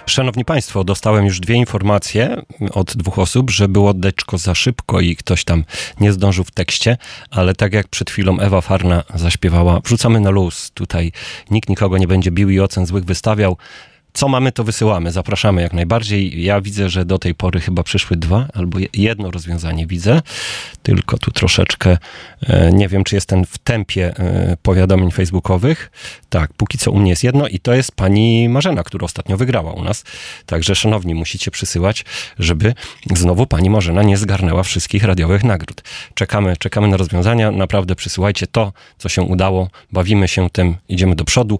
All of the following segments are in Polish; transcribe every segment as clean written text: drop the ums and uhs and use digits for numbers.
Szanowni Państwo, dostałem już 2 informacje od 2 osób, że było deczko za szybko i ktoś tam nie zdążył w tekście, ale tak jak przed chwilą Ewa Farna zaśpiewała, wrzucamy na luz. Tutaj nikt nikogo nie będzie bił i ocen złych wystawiał. Co mamy, to wysyłamy. Zapraszamy jak najbardziej. Ja widzę, że do tej pory chyba przyszły 2 albo 1 rozwiązanie widzę. Tylko tu troszeczkę nie wiem, czy jestem w tempie powiadomień facebookowych. Tak, póki co u mnie jest 1 i to jest pani Marzena, która ostatnio wygrała u nas. Także szanowni, musicie przysyłać, żeby znowu pani Marzena nie zgarnęła wszystkich radiowych nagród. Czekamy na rozwiązania. Naprawdę przysyłajcie to, co się udało. Bawimy się tym, idziemy do przodu.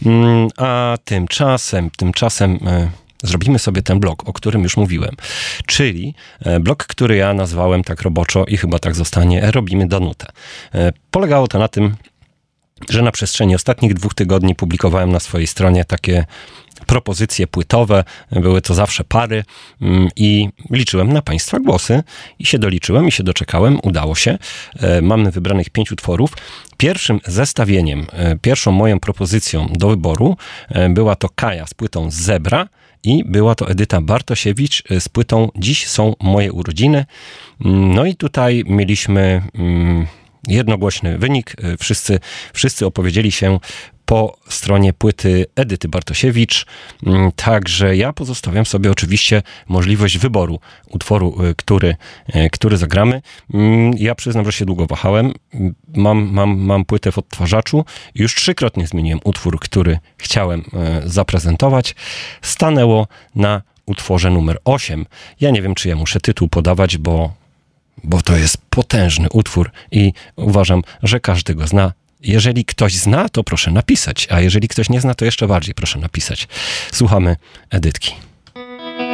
A tymczasem zrobimy sobie ten blok, o którym już mówiłem. Czyli blok, który ja nazwałem tak roboczo i chyba tak zostanie, robimy Danutę. Polegało to na tym, że na przestrzeni ostatnich 2 tygodni publikowałem na swojej stronie takie propozycje płytowe. Były to zawsze pary i liczyłem na Państwa głosy i się doliczyłem i się doczekałem. Udało się. Mamy wybranych 5 utworów. Pierwszym zestawieniem, pierwszą moją propozycją do wyboru była to Kaja z płytą Zebra i była to Edyta Bartosiewicz z płytą Dziś są moje urodziny. No i tutaj mieliśmy jednogłośny wynik. Wszyscy opowiedzieli się po stronie płyty Edyty Bartosiewicz. Także ja pozostawiam sobie oczywiście możliwość wyboru utworu, który zagramy. Ja przyznam, że się długo wahałem. Mam płytę w odtwarzaczu. Już 3-krotnie zmieniłem utwór, który chciałem zaprezentować. Stanęło na utworze numer 8. Ja nie wiem, czy ja muszę tytuł podawać, bo to jest potężny utwór i uważam, że każdy go zna. Jeżeli ktoś zna, to proszę napisać, a jeżeli ktoś nie zna, to jeszcze bardziej proszę napisać. Słuchamy Edytki.